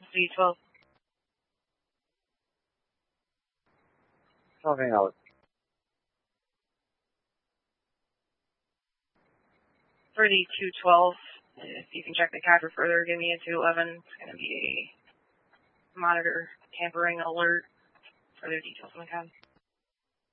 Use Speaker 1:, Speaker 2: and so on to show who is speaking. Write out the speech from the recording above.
Speaker 1: V12.
Speaker 2: Something else.
Speaker 1: For the 212, if you can check the capture further, give me a 211. It's going to be a monitor tampering alert. Further details on the cab.